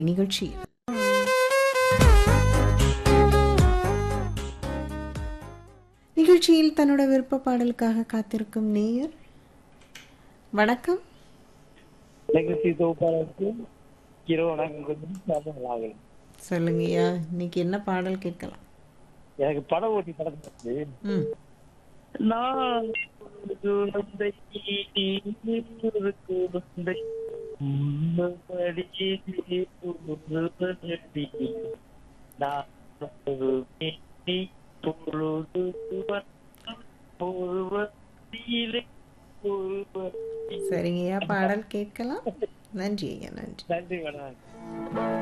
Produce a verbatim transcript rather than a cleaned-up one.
நிகழ்ச்சியில் நிகழ்ச்சியில் தன்னோட விருப்ப பாடலுக்காக காத்திருக்கும் நேயர். வணக்கம். நிகழ்ச்சி தொகுப்பாளருக்கு இரவு வணக்கம். கொஞ்சம் சாதகங்களாக சொல்லுங்கய்யா, இன்னைக்கு என்ன பாடல் கேட்கலாம்? எனக்கு பட ஓட்டி படத்துக்கு ம் நான் ஒரு குழந்தை, ஒரு குழந்தை, முன்னபடி ஒருவனடி, நான் ஒரு மேனி, பொழுது வண்ணம், ஒருவரிலே ஒருவர். சரிங்கய்யா, பாடல் கேட்கலாம். நன்றி ஐயா, நன்றி. நன்றி மேடம்.